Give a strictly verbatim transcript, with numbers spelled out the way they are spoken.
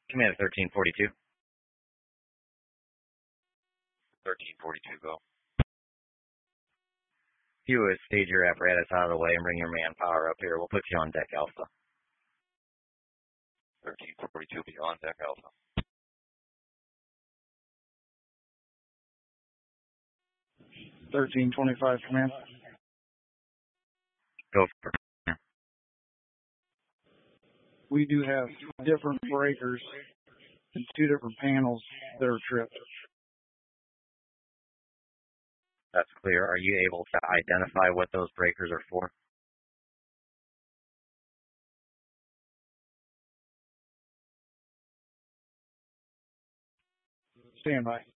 Command thirteen forty-two. thirteen forty-two, go. If you would stage your apparatus out of the way and bring your manpower up here, we'll put you on deck Alpha. thirteen forty-two, be on deck Alpha. thirteen twenty-five, command. Go for it. We do have different breakers and two different panels that are tripped. That's clear. Are you able to identify what those breakers are for? Stand by.